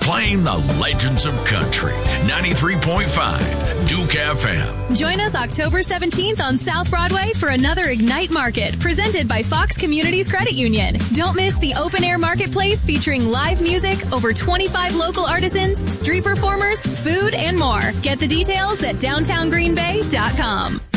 playing the legends of country. 93.5 Duke FM. Join us October 17th on South Broadway for another Ignite Market presented by Fox Communities Credit Union. Don't miss the open-air marketplace featuring live music, over 25 local artisans, street performers, food, and more. Get the details at downtowngreenbay.com.